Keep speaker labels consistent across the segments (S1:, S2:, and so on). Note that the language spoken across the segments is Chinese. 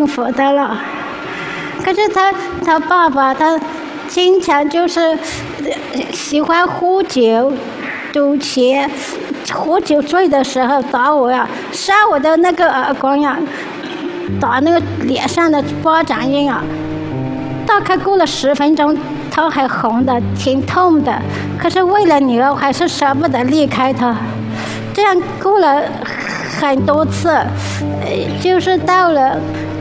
S1: 幸福的了。可是他爸爸他经常就是喜欢喝酒、赌钱，喝酒醉的时候打我呀，扇我的那个耳光呀，打那个脸上的巴掌印啊。大概过了10分钟，头还红的，挺痛的。可是为了女儿，还是舍不得离开她。这样过了很多次，就是到了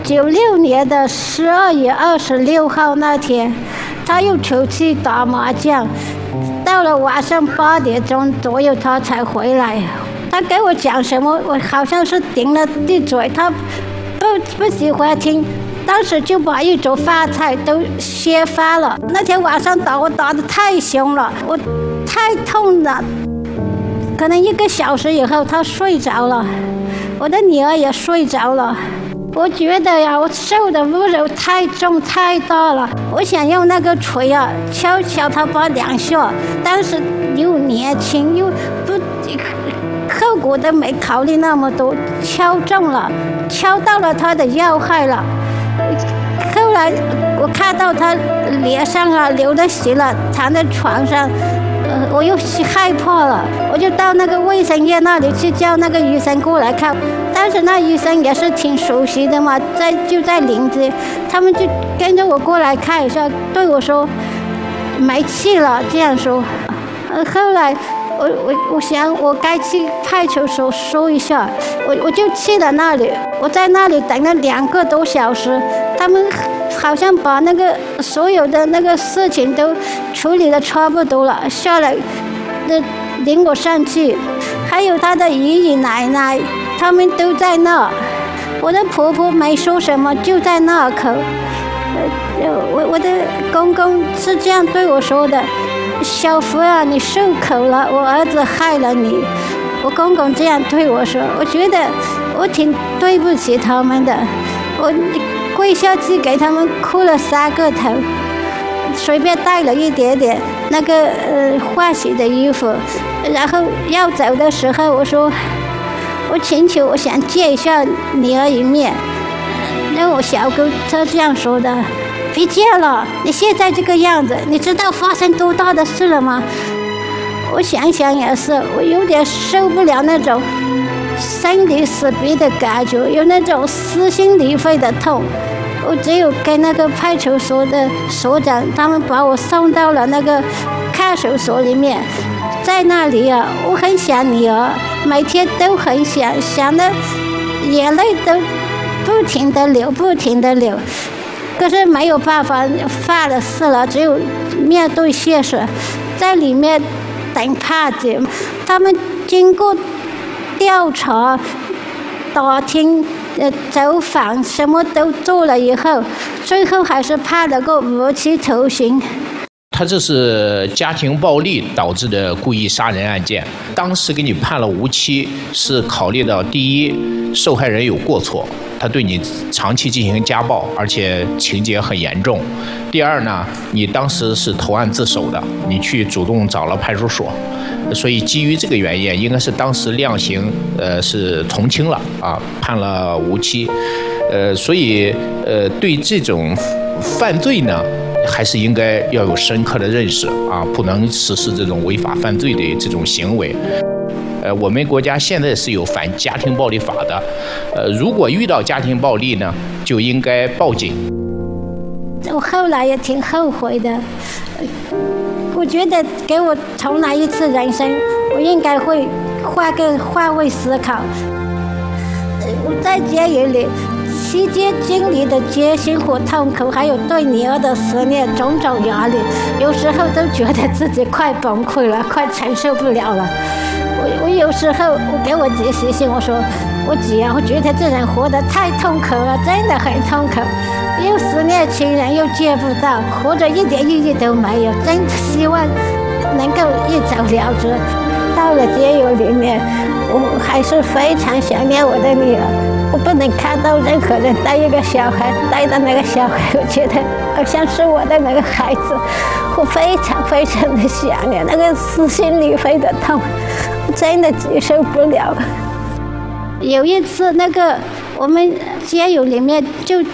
S1: 96年的12月26号那天，他又出去打麻将，到了晚上8点钟左右他才回来。他给我讲什么，我好像是顶了地嘴，他不喜欢听。当时就把一桌饭菜都掀翻了。那天晚上我打得太凶了，我太痛了。可能1个小时以后，他睡着了，我的女儿也睡着了。我觉得呀，我受的侮辱太重太大了。我想用那个锤啊，敲他把2下。当时又年轻又不，后果都没考虑那么多，敲中了，敲到了他的要害了。后来我看到他脸上啊流的血了，躺在床上，我又害怕了，我就到那个卫生院那里去叫那个医生过来看。当时那医生也是挺熟悉的嘛，就在邻居，他们就跟着我过来看一下，对我说没气了，这样说。后来我想我该去派出所说一下，我就去了那里，我在那里等了2个多小时，他们好像把那个所有的那个事情都处理得差不多了，下来领我上去，还有他的爷爷奶奶，他们都在那，我的婆婆没说什么，就在那口。我的公公是这样对我说的：小福啊，你受口了，我儿子害了你。我公公这样对我说，我觉得我挺对不起他们的。我跪下去给他们磕了3个头，随便带了一点点那个换洗的衣服，然后要走的时候，我说我请求，我想见一下女儿一面。那我小姑她这样说的：别见了，你现在这个样子，你知道发生多大的事了吗？我想想也是，我有点受不了那种生离死别的感觉，有那种撕心裂肺的痛。我只有跟那个派出所的所长，他们把我送到了那个看守所里面。在那里啊，我很想女儿，每天都很想的眼泪都不停地流。可是没有办法，犯了事了，只有面对现实，在里面等判决。他们经过调查、打听、走访，什么都做了以后，最后还是判了个无期徒刑。
S2: 他这是家庭暴力导致的故意杀人案件，当时给你判了无期，是考虑到第一，受害人有过错，他对你长期进行家暴，而且情节很严重。第二呢，你当时是投案自首的，你去主动找了派出所，所以基于这个原因，应该是当时量刑是从轻了啊，判了无期。所以对这种犯罪呢，还是应该要有深刻的认识啊，不能实施这种违法犯罪的这种行为。我们国家现在是有反家庭暴力法的，如果遇到家庭暴力呢，就应该报警。
S1: 我后来也挺后悔的，我觉得给我重来一次人生，我应该会换位思考。我在监狱里期间经历的艰辛和痛苦，还有对女儿的思念，种种压力，有时候都觉得自己快崩溃了，快承受不了了。我有时候我给我姐写信，我说我姐啊，我觉得这人活得太痛苦了，真的很痛苦，又思念亲人又见不到，活着一点意义都没有，真希望能够一走了之。到了监狱里面，我还是非常想念我的女儿，我不能看到任何人带一个小孩，带的那个小孩，我觉得好像是我的那个孩子，我非常非常的想念，那个撕心裂肺的痛，我真的接受不了。有一次，那个我们监狱里面就